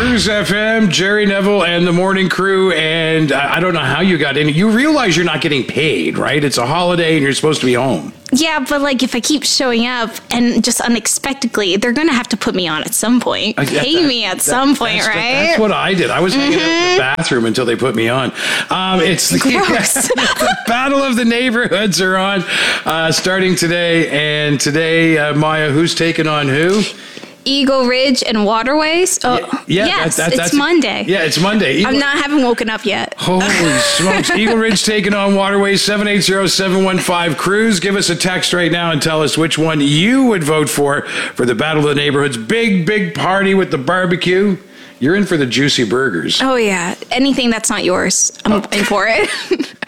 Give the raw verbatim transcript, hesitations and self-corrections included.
Cruise F M, Jerry Neville and the morning crew, and I, I don't know how you got in. You realize you're not getting paid, right? It's a holiday and you're supposed to be home. Yeah, but like if I keep showing up and just unexpectedly, they're going to have to put me on at some point. Uh, Pay that, me at that, some point, that's, right? That's what I did. I was hanging mm-hmm. out in the bathroom until they put me on. Um, it's the, the Battle of the Neighborhoods are on uh, starting today. And today, uh, Maya, who's taking on who? Eagle Ridge and Waterways. Oh, yeah, yeah yes, that, that, it's that's, Monday. Yeah, it's Monday. Eagle, I'm not haven't woken up yet. Holy smokes. Eagle Ridge taking on Waterways, seven eight zero, seven one five, cruise. Give us a text right now and tell us which one you would vote for for the Battle of the Neighborhoods. Big, big party with the barbecue. You're in for the juicy burgers. Oh, yeah. Anything that's not yours, I'm oh. in for it.